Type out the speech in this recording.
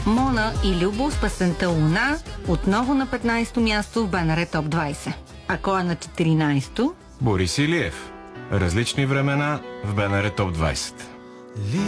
Мона и Любо с песента Луна отново на 15-то място в БНР Топ 20. А кой е на 14-то? Борис Илиев. Различни времена в БНР Топ 20.